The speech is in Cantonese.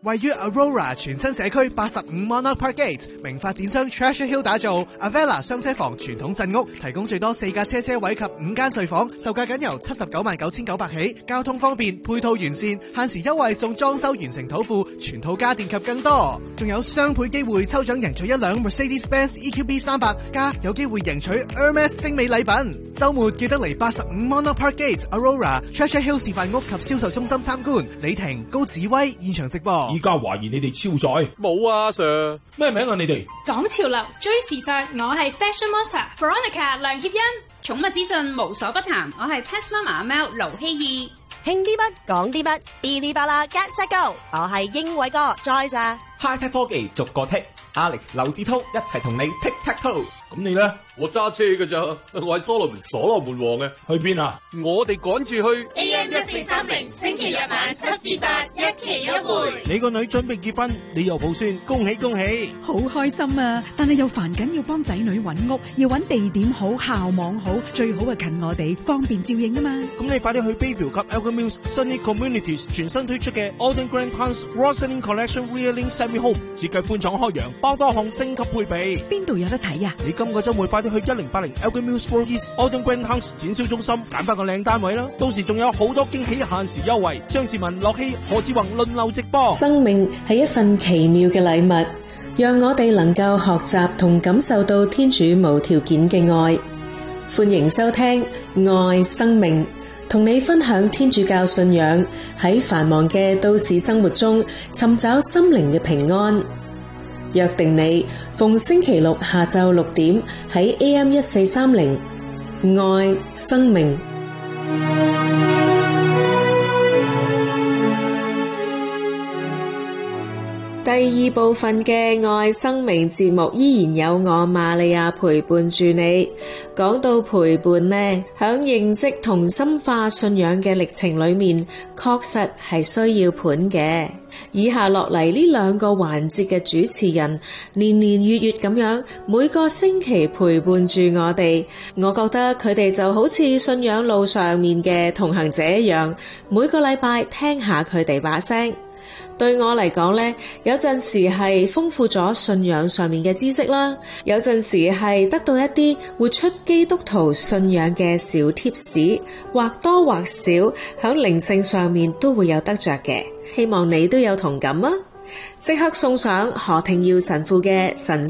位於 Aurora 全新社區85 Monarch Park Gate， 名發展商 Treasure Hill 打造 Avella 雙車房傳統鎮屋，提供最多4架車位及5間睡房，售價僅由799900起，交通方便，配套完善，限時優惠送裝修完成土庫、全套家電及更多，仲有雙倍機會抽獎贏取一輛 Mercedes-Benz EQB 300，加有機會贏取 Hermes 精美禮品。週末記得嚟85 Monarch Park Gate Aurora Treasure Hill 示範屋及銷售中心參觀。李婷、高子威現場直播。 依家懷疑你哋超載。 冇啊 Sir， 咩名啊你哋？ 講潮流追時尚，我係 Fashion Monster Veronica 梁協欣。 寵物資訊無所不談，我係 Pet Mama 阿貓盧希義。 興啲乜講啲乜，嗶哩吧啦 Get Set Go， 我係英偉哥 Joyce。 High Tech 科技逐個剔 ，Alex 劉志滔一齊同你 Tick Tack Toe。 咁你咧？ 我揸車㗎咋，我係所羅門王嘅。 去邊啊？ 我哋趕住去 AM1430，星期日晚7至8，一期一會。 你個女準備結婚，你又抱孫，恭喜恭喜！ 好開心啊！但係又煩緊要幫仔女揾屋，要揾地點好、校網好，最好係近我哋，方便照應啊嘛。 咁你快啲去 Bayview 及 Elgin Mills Sunny Communities 全新推出嘅 Alden Grant House Roslyn Collection Rear Link Semi Home， 設計寬敞開揚，包多項升級配備。 邊度有得睇啊？ 你今個週末快啲去1080 Elgin Mills Road East Alden Grant House 展銷中心揀翻個靚單位啦！到時仲有好多驚喜限時優惠。張志文、樂希、何志宏輪流直播。 生命係一份奇妙嘅禮物，讓我哋能夠學習同感受到天主無條件嘅愛。歡迎收聽愛生命，同你分享天主教信仰喺繁忙嘅都市生活中尋找心靈嘅平安。約定你逢星期六下晝6點喺 AM1430愛生命。第二部分嘅愛生命節目依然有我瑪利亞陪伴住你。講到陪伴呢，響認識同深化信仰嘅歷程裏面，確實係需要伴嘅。以下落嚟呢兩個環節嘅主持人，年年月月咁樣，每個星期陪伴住我哋。我覺得佢哋就好似信仰路上面嘅同行者一樣，每個禮拜聽下佢哋把聲。對我嚟講呢，有陣時係豐富咗信仰上面嘅知識啦，有陣時係得到一啲活出基督徒信仰嘅小貼士，或多或少響靈性上面都會有得着嘅。希望你都有同感啊！即刻送上何廷耀神父嘅神